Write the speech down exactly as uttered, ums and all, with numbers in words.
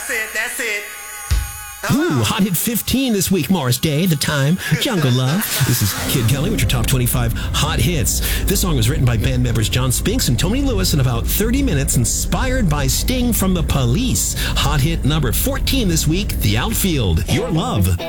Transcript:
That's it. That's it. Ooh, Hot Hit fifteen this week, Morris Day, The Time, Jungle Love. This is Kid Kelly with your top twenty-five hot hits. This song was written by band members John Spinks and Tony Lewis in about thirty minutes, inspired by Sting from The Police. Hot hit number fourteen this week, The Outfield, Your Love.